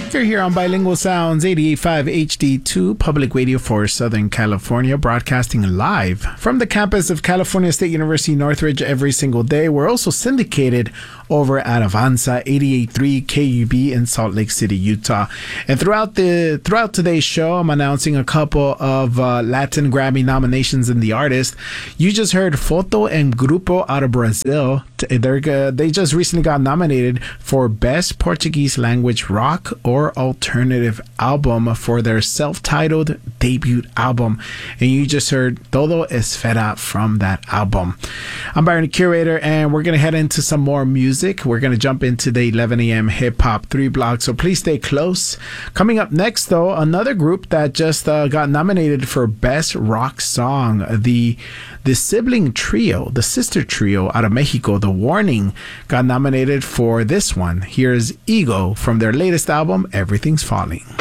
You're here on Bilingual Sounds 88.5 HD2 Public Radio for Southern California, broadcasting live from the campus of California State University Northridge every single day. We're also syndicated over at Avanza 88.3 KUB in Salt Lake City, Utah. And throughout today's show, I'm announcing a couple of Latin Grammy nominations in the artist. You just heard Foto and Grupo out of Brazil. They just recently got nominated for Best Portuguese Language Rock or Alternative Album for their self-titled debut album. And you just heard Todo Esfera from that album. I'm Byron, the Curator, and we're going to head into some more music. We're going to jump into the 11 a.m. hip-hop 3 block, so please stay close. Coming up next, though, another group that just got nominated for Best Rock Song. The sibling trio, the sister trio out of Mexico, The Warning, got nominated for this one. Here's Ego from their latest album, Everything's Falling.